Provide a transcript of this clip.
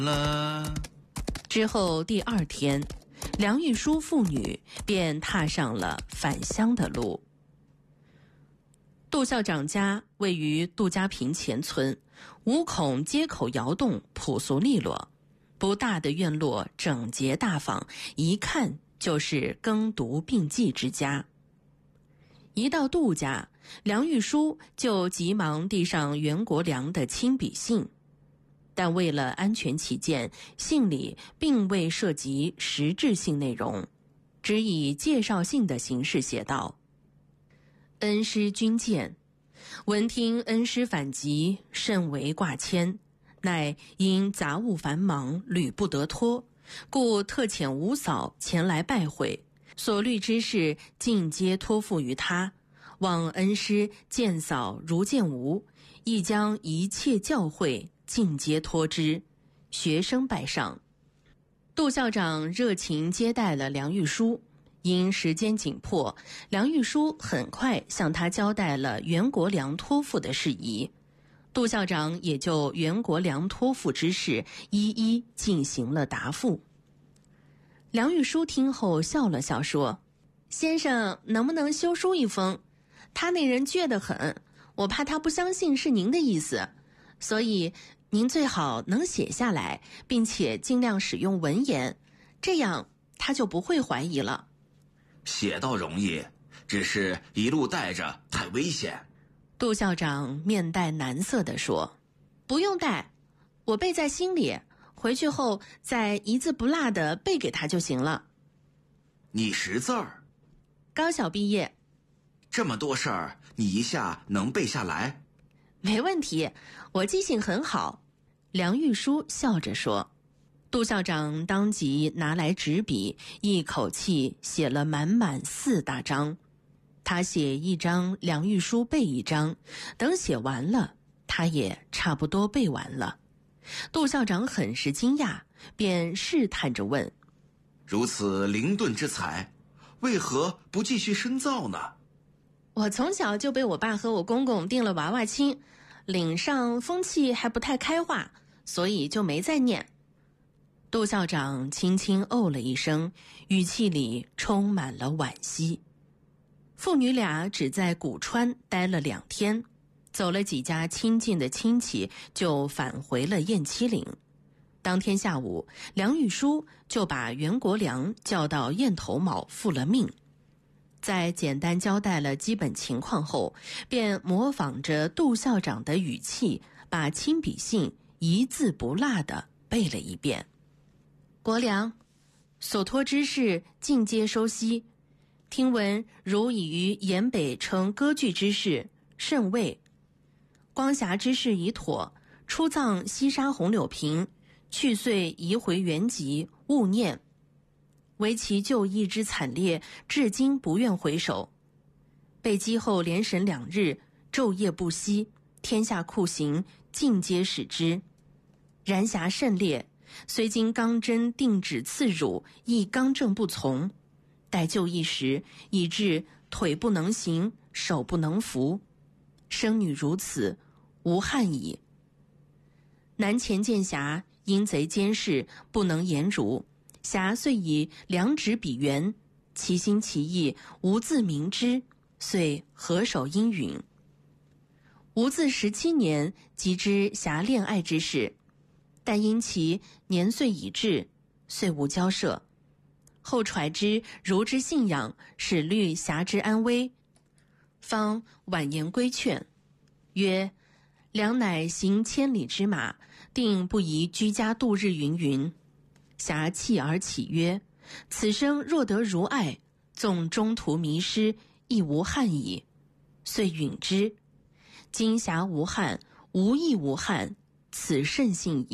了。 之后第二天，梁玉书父女便踏上了返乡的路。杜校长家位于杜家坪前村，五孔街口窑洞，朴素利落，不大的院落整洁大方，一看就是耕读并济之家。一到杜家，梁玉书就急忙递上袁国良的亲笔信，但为了安全起见，信里并未涉及实质性内容，只以介绍信的形式写道：恩师君见，闻听恩师反籍，甚为挂牵，乃因杂务繁忙，屡不得脱，故特遣五嫂前来拜会，所虑之事尽皆托付于他，望恩师见嫂如见吾，亦将一切教诲尽皆托之，学生拜上。杜校长热情接待了梁玉书，因时间紧迫，梁玉书很快向他交代了袁国良托付的事宜，杜校长也就袁国良托付之事一一进行了答复。梁玉书听后笑了笑说：先生能不能修书一封？他那人倔得很，我怕他不相信是您的意思，所以您最好能写下来，并且尽量使用文言，这样他就不会怀疑了。 写倒容易，只是一路带着太危险。 杜校长面带难色地说：不用带，我背在心里，回去后再一字不落地背给他就行了。 你识字儿？ 高小毕业。 这么多事儿，你一下能背下来？ 没问题，我记性很好。梁玉书笑着说。杜校长当即拿来纸笔，一口气写了满满4大章。他写一章，梁玉书背一章，等写完了，他也差不多背完了。杜校长很是惊讶，便试探着问： 如此灵顿之才，为何不继续深造呢？ 我从小就被我爸和我公公定了娃娃亲，岭上风气还不太开化，所以就没再念。杜校长轻轻哦了一声，语气里充满了惋惜。父女俩只在古川待了2天，走了几家亲近的亲戚，就返回了雁栖岭。当天下午，梁玉书就把袁国良叫到雁头铆复了命。在简单交代了基本情况后，便模仿着杜校长的语气，把亲笔信一字不落地背了一遍。国良，所托之事尽皆收悉，听闻如已于沿北称割据之事，甚慰。光霞之事已妥，出葬西沙红柳坪，去岁移回原籍，勿念。唯其就义之惨烈，至今不愿回首。被击后连审2日，昼夜不息，天下酷刑尽皆使之。然辖甚烈，虽经纲针定旨赐辱，亦刚正不从。待就义时，以致腿不能行，手不能扶。生女如此，无憾矣。南前见辖，因贼监视，不能言如。辖遂以2纸笔圆，其心其意，无自明之，遂合手应允。吾自17年即知辖恋爱之事，但因其年岁已至，遂无交涉。后揣之如之信仰，始虑辖之安危，方婉言规劝，曰：良乃行千里之马，定不宜居家度日云云。辖弃而起曰：此生若得如爱，纵中途迷失，亦无憾矣。遂允之。今辖无憾，无亦无憾，此甚幸矣。